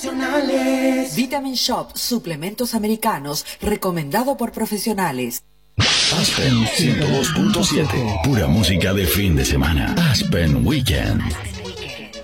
Vitamin Shop, suplementos americanos, recomendado por profesionales. Aspen 102.7, pura música de fin de semana. Aspen Weekend.